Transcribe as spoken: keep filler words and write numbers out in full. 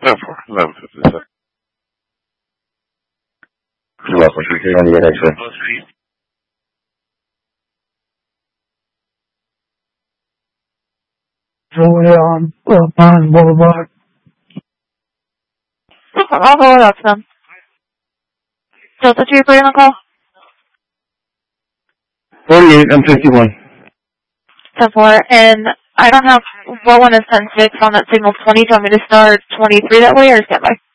ten four, eleven fifty-seven. You're welcome. On the N X A. Joey on Pine Boulevard. I'll hold up some. Delta two, put in a call. forty-eight, I'm fifty-one. ten four, and I don't have, what one is ten six on that signal twenty? Do you want me to start twenty-three that way or stand by?